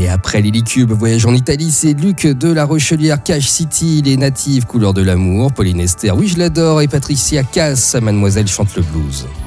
Allez, après Lily Cube, voyage en Italie, c'est Luc de La Rochelière, Cash City, Les Natives, Couleurs de l'amour, Pauline Esther, Oui je l'adore, et Patricia Cass, Mademoiselle chante le blues.